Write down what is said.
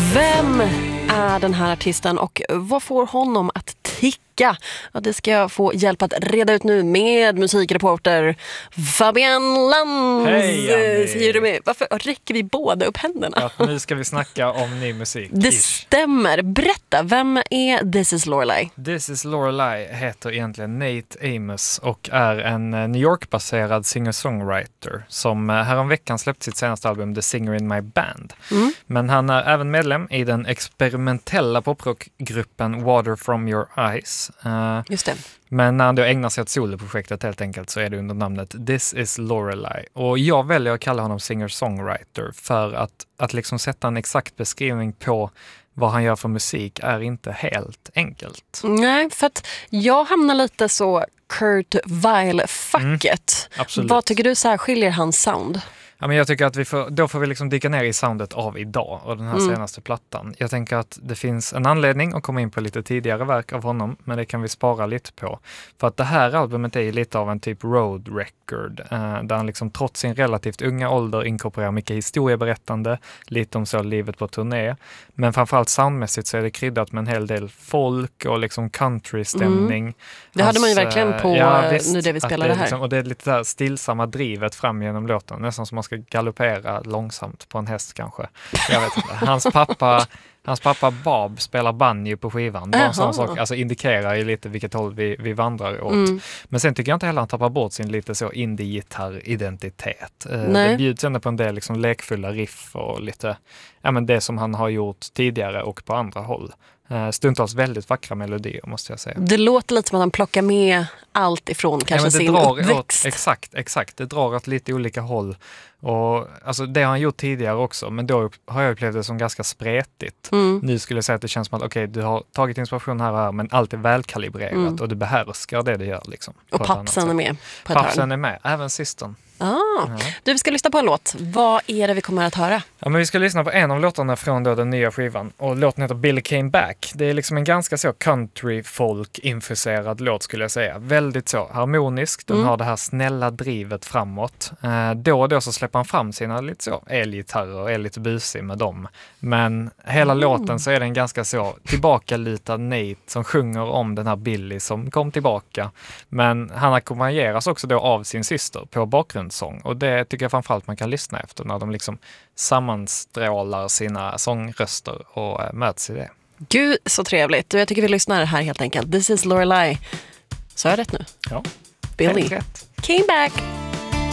Vem är den här artisten och vad får honom att ticka? Ja, det ska jag få hjälp att reda ut nu med musikreporter Fabian Lantz. Hej, varför räcker vi båda upp händerna? Ja, nu ska vi snacka om ny musik. Det stämmer. Berätta, vem är This is Lorelei? This is Lorelei heter egentligen Nate Amos och är en New York-baserad singer-songwriter som häromveckan släppt sitt senaste album The Singer in My Band. Men han är även medlem i den experimentella poprockgruppen Water from Your Eyes. Just det. Men när han då ägnar sig åt soloprojektet helt enkelt så är det under namnet This is Lorelei. Och jag väljer att kalla honom singer-songwriter för att liksom sätta en exakt beskrivning på vad han gör för musik är inte helt enkelt. Nej, för att jag hamnar lite så Kurt Weill-facket. Absolut. Vad tycker du särskiljer hans sound? Ja, men jag tycker att då får vi liksom dyka ner i soundet av idag och den här senaste plattan. Jag tänker att det finns en anledning att komma in på lite tidigare verk av honom, men det kan vi spara lite på. För att det här albumet är lite av en typ road record, där han liksom trots sin relativt unga ålder inkorporerar mycket historieberättande, lite om så livet på turné. Men framförallt soundmässigt så är det kryddat med en hel del folk och liksom country-stämning. Det hade man ju verkligen på nu det vi spelade här. Liksom, och det är lite där stillsamma drivet fram genom låten, nästan som man ska galoppera långsamt på en häst kanske. Jag vet inte. Hans pappa Bob spelar banjo på skivan. Bara en sån sak, alltså indikerar ju lite vilket håll vi vandrar åt. Men sen tycker jag inte heller han tappar bort sin lite så indie-gitarr-identitet. Det bjuds ändå på en del liksom lekfulla riff och lite det som han har gjort tidigare och på andra håll. Stundtals väldigt vackra melodier måste jag säga. Det låter lite som att han plockar med allt ifrån kanske sin uppväxt. Exakt. Det drar åt lite olika håll. Och alltså det har han gjort tidigare också, men då har jag upplevt det som ganska spretigt. Nu skulle jag säga att det känns som att du har tagit inspiration här och här, men allt är välkalibrerat och du behärskar det du gör. Liksom, och pappsen är med på ett Pappsen är med, även systern. Du, vi ska lyssna på en låt. Vad är det vi kommer att höra? Ja, men vi ska lyssna på en av låtarna från då den nya skivan. Och låten heter Billy Came Back. Det är liksom en ganska så country-folk-infuserad låt skulle jag säga. Väldigt så harmonisk. Den har det här snälla drivet framåt. Då och då så släpper han fram sina lite så elgitarrer och är lite busig med dem. Men hela låten så är den ganska så tillbakalutad Nate som sjunger om den här Billy som kom tillbaka. Men han ackompanjeras också då av sin syster på bakgrundsång. Och det tycker jag framförallt man kan lyssna efter när de liksom sammanstrålar sina sångröster och möts i det. Gud, så trevligt. Jag tycker vi lyssnar här helt enkelt. This is Lorelei. Så är jag rätt nu? Ja. Billy rätt. Came Back.